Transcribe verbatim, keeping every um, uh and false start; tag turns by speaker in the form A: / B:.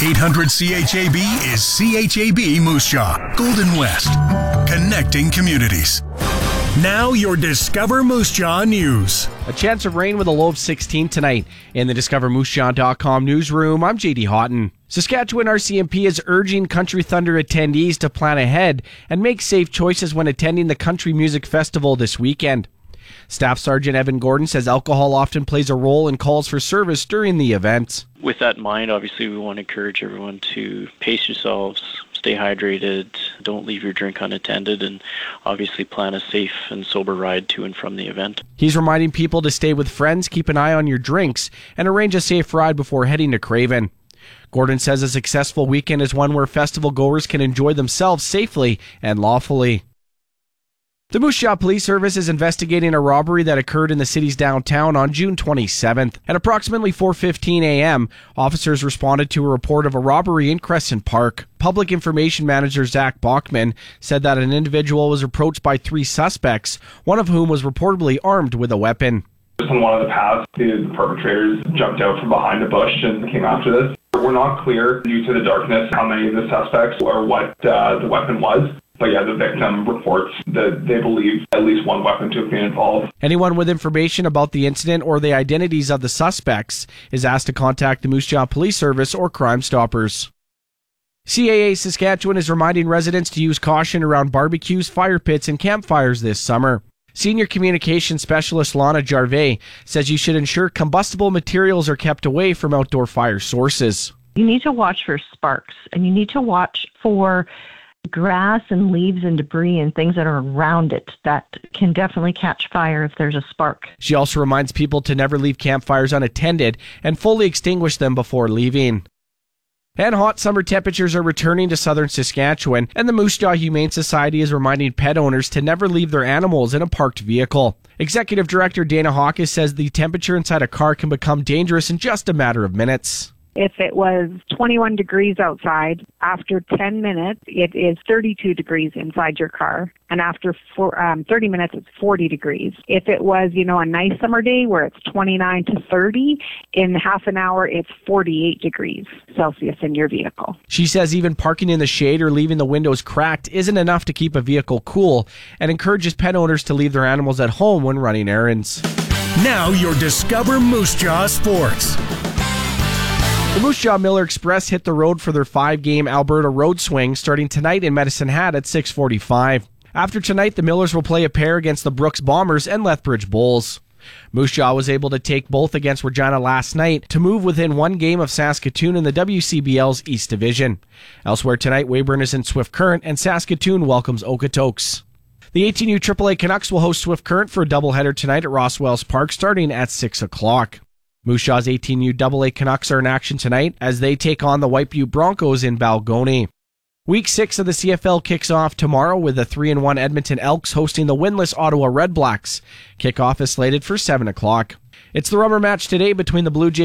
A: eight hundred C H A B is C H A B Moose Jaw, Golden West, connecting communities. Now your Discover Moose Jaw news.
B: A chance of rain with a low of sixteen tonight. In the discover moose jaw dot com newsroom, I'm J D Houghton. Saskatchewan R C M P is urging Country Thunder attendees to plan ahead and make safe choices when attending the Country Music Festival this weekend. Staff Sergeant Evan Gordon says alcohol often plays a role in calls for service during the event.
C: With that in mind, obviously we want to encourage everyone to pace yourselves, stay hydrated, don't leave your drink unattended, and obviously plan a safe and sober ride to and from the event.
B: He's reminding people to stay with friends, keep an eye on your drinks, and arrange a safe ride before heading to Craven. Gordon says a successful weekend is one where festival goers can enjoy themselves safely and lawfully. The Moose Jaw Police Service is investigating a robbery that occurred in the city's downtown on June twenty-seventh. At approximately four fifteen a.m., officers responded to a report of a robbery in Crescent Park. Public Information Manager Zach Bachman said that an individual was approached by three suspects, one of whom was reportedly armed with a weapon.
D: On one of the paths, the perpetrators jumped out from behind a bush and came after this. We're not clear, due to the darkness, how many of the suspects or what uh, the weapon was. But yeah, the victim reports that they believe at least one weapon to have been involved.
B: Anyone with information about the incident or the identities of the suspects is asked to contact the Moose Jaw Police Service or Crime Stoppers. C A A Saskatchewan is reminding residents to use caution around barbecues, fire pits, and campfires this summer. Senior Communications Specialist Lana Jarvey says you should ensure combustible materials are kept away from outdoor fire sources.
E: You need to watch for sparks, and you need to watch for grass and leaves and debris and things that are around it that can definitely catch fire if there's a spark.
B: She also reminds people to never leave campfires unattended and fully extinguish them before leaving. And hot summer temperatures are returning to southern Saskatchewan, and the Moose Jaw Humane Society is reminding pet owners to never leave their animals in a parked vehicle. Executive Director Dana Hawkes says the temperature inside a car can become dangerous in just a matter of minutes.
F: If it was twenty-one degrees outside, after ten minutes, it is thirty-two degrees inside your car. And after four, um, thirty minutes, it's forty degrees. If it was, you know, a nice summer day where it's twenty-nine to thirty, in half an hour, it's forty-eight degrees Celsius in your vehicle.
B: She says even parking in the shade or leaving the windows cracked isn't enough to keep a vehicle cool, and encourages pet owners to leave their animals at home when running errands.
A: Now your Discover Moose Jaw Sports.
B: The Moose Jaw Miller Express hit the road for their five-game Alberta Road Swing starting tonight in Medicine Hat at six forty-five. After tonight, the Millers will play a pair against the Brooks Bombers and Lethbridge Bulls. Moose Jaw was able to take both against Regina last night to move within one game of Saskatoon in the W C B L's East Division. Elsewhere tonight, Weyburn is in Swift Current and Saskatoon welcomes Okotoks. The eighteen U triple A Canucks will host Swift Current for a doubleheader tonight at Rosswells Park starting at six o'clock. Moose Jaw's eighteen U double A Canucks are in action tonight as they take on the White Butte Broncos in Balgony. Week six of the C F L kicks off tomorrow with the three and one Edmonton Elks hosting the winless Ottawa Redblacks. Kickoff is slated for seven o'clock. It's the rubber match today between the Blue Jays